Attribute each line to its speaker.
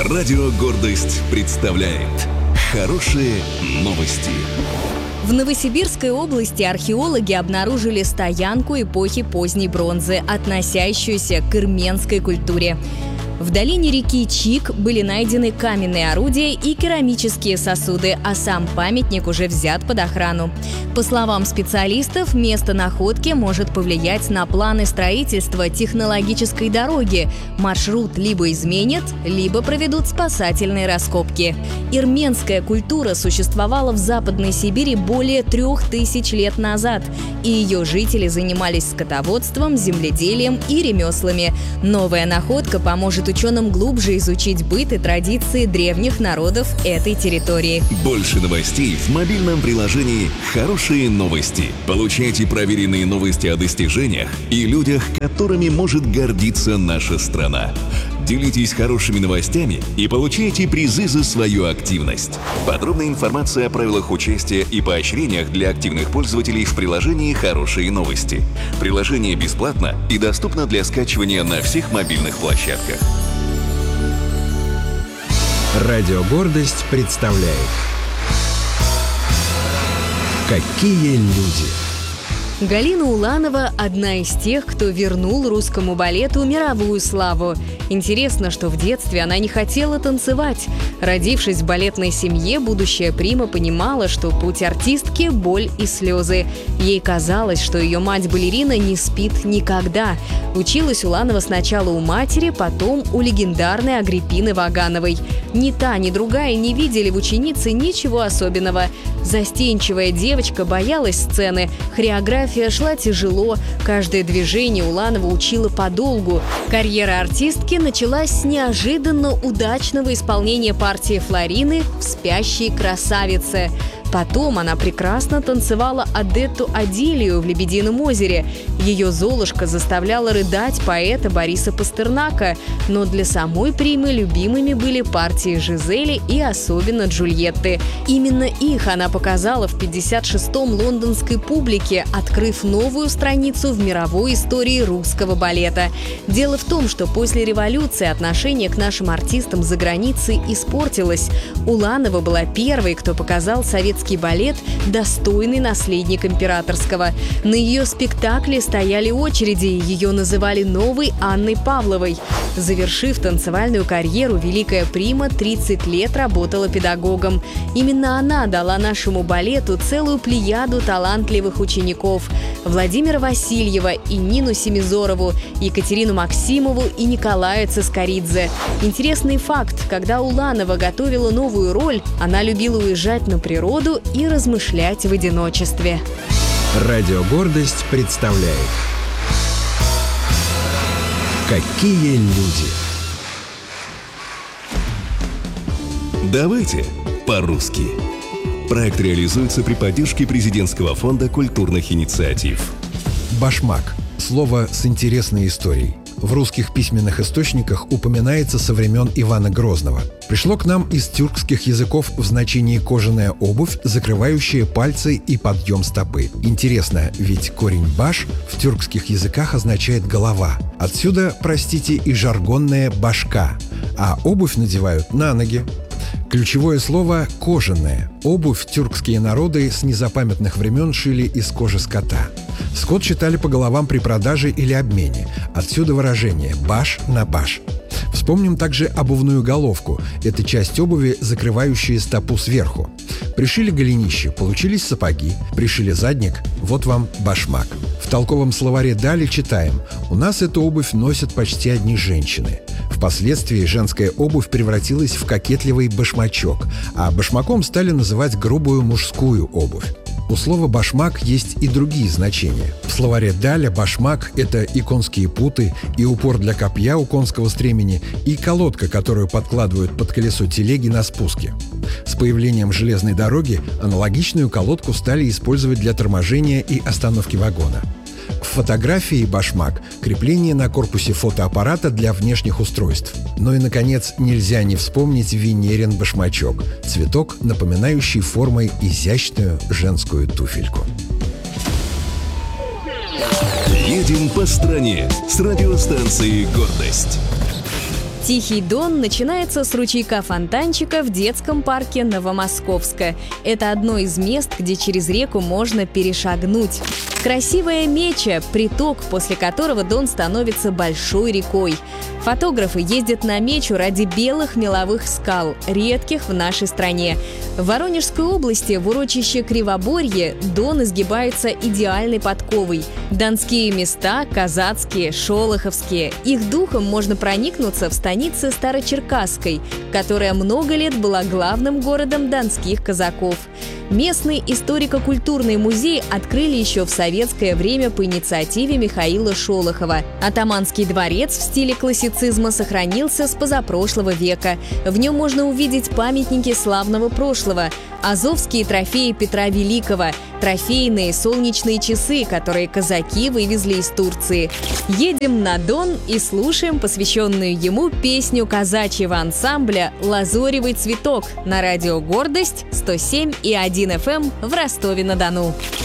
Speaker 1: Радио «Гордость» представляет хорошие новости.
Speaker 2: В Новосибирской области археологи обнаружили стоянку эпохи поздней бронзы, относящуюся к ирменской культуре. В долине реки Чик были найдены каменные орудия и керамические сосуды, а сам памятник уже взят под охрану. По словам специалистов, место находки может повлиять на планы строительства технологической дороги. Маршрут либо изменят, либо проведут спасательные раскопки. Ирменская культура существовала в Западной Сибири более 3000 лет назад, и ее жители занимались скотоводством, земледелием и ремеслами. Новая находка поможет ученым глубже изучить быт и традиции древних народов этой территории.
Speaker 1: Больше новостей в мобильном приложении «Хорошие новости». Получайте проверенные новости о достижениях и людях, которыми может гордиться наша страна. Делитесь хорошими новостями и получайте призы за свою активность. Подробная информация о правилах участия и поощрениях для активных пользователей в приложении «Хорошие новости». Приложение бесплатно и доступно для скачивания на всех мобильных площадках.
Speaker 3: Радио «Гордость» представляет «Какие люди».
Speaker 2: Галина Уланова – одна из тех, кто вернул русскому балету мировую славу. Интересно, что в детстве она не хотела танцевать. Родившись в балетной семье, будущая прима понимала, что путь артистки – боль и слезы. Ей казалось, что ее мать-балерина не спит никогда. Училась Уланова сначала у матери, потом у легендарной Агриппины Вагановой. Ни та, ни другая не видели в ученице ничего особенного. Застенчивая девочка боялась сцены, хореография шла тяжело, каждое движение Уланова учила подолгу. Карьера артистки началась с неожиданно удачного исполнения партии Флорины в «Спящей красавице». Потом она прекрасно танцевала Одетту Адилию в «Лебедином озере». Ее Золушка заставляла рыдать поэта Бориса Пастернака. Но для самой примы любимыми были партии Жизели и особенно Джульетты. Именно их она показала в 56-м лондонской публике, открыв новую страницу в мировой истории русского балета. Дело в том, что после революции отношение к нашим артистам за границей испортилось. Уланова была первой, кто показал советский балет, достойный наследник императорского. На ее спектакле стояли очереди, ее называли новой Анной Павловой. Завершив танцевальную карьеру, великая прима 30 лет работала педагогом. Именно она дала нашему балету целую плеяду талантливых учеников: Владимира Васильева и Нину Семизорову, Екатерину Максимову и Николая Цискоридзе. Интересный факт: когда Уланова готовила новую роль, она любила уезжать на природу и размышлять в одиночестве.
Speaker 3: Радио «Гордость» представляет «Какие люди».
Speaker 1: Давайте по-русски. Проект реализуется при поддержке Президентского фонда культурных инициатив.
Speaker 3: Башмак – слово с интересной историей. В русских письменных источниках упоминается со времен Ивана Грозного. Пришло к нам из тюркских языков в значении кожаная обувь, закрывающая пальцы и подъем стопы. Интересно, ведь корень «баш» в тюркских языках означает «голова». Отсюда, простите, и жаргонная «башка», а обувь надевают на ноги. Ключевое слово «кожаная». Обувь тюркские народы с незапамятных времен шили из кожи скота. Скот считали по головам при продаже или обмене. Отсюда выражение «баш на баш». Вспомним также обувную головку. Это часть обуви, закрывающая стопу сверху. Пришили голенище, получились сапоги. Пришили задник, вот вам башмак. В толковом словаре «Дали» читаем: «У нас эту обувь носят почти одни женщины». Впоследствии женская обувь превратилась в кокетливый башмачок, а башмаком стали называть грубую мужскую обувь. У слова «башмак» есть и другие значения. В словаре «Даля» башмак – это и конские путы, и упор для копья у конского стремени, и колодка, которую подкладывают под колесо телеги на спуске. С появлением железной дороги аналогичную колодку стали использовать для торможения и остановки вагона. В фотографии башмак – крепление на корпусе фотоаппарата для внешних устройств. Ну и, наконец, нельзя не вспомнить Венерин башмачок – цветок, напоминающий формой изящную женскую туфельку.
Speaker 1: Едем по стране с радиостанцией «Гордость».
Speaker 2: Тихий Дон начинается с ручейка-фонтанчика в детском парке Новомосковска. Это одно из мест, где через реку можно перешагнуть. Красивая Меча – приток, после которого Дон становится большой рекой. Фотографы ездят на Мечу ради белых меловых скал, редких в нашей стране. В Воронежской области, в урочище Кривоборье, Дон изгибается идеальной подковой. Донские места – казацкие, шолоховские. Их духом можно проникнуться в станице Старочеркасской, которая много лет была главным городом донских казаков. Местный историко-культурный музей открыли еще в советское время по инициативе Михаила Шолохова. Атаманский дворец в стиле классицизма сохранился с позапрошлого века. В нем можно увидеть памятники славного прошлого, азовские трофеи Петра Великого, трофейные солнечные часы, которые казаки вывезли из Турции. Едем на Дон и слушаем посвященную ему песню казачьего ансамбля «Лазоревый цветок» на радио «Гордость» 107,1 FM в Ростове-на-Дону.